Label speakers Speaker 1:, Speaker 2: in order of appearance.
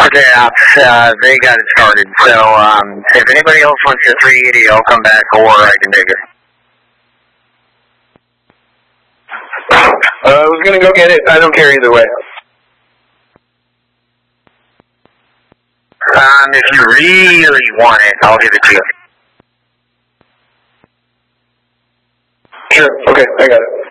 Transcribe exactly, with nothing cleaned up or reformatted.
Speaker 1: Yeah, uh, they got it started. So um, if anybody else wants your three eighty, I'll come back, or I can take it.
Speaker 2: Uh, I was gonna go get it. I don't care either way.
Speaker 1: Um, if you really want it, I'll give it to you.
Speaker 2: Sure. Okay, I got it.